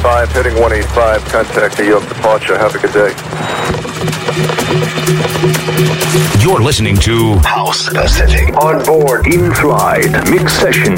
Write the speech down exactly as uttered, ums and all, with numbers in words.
five, heading one eight five, contact New York departure. Have a good day. You're listening to House Pacific on board in flight mix session.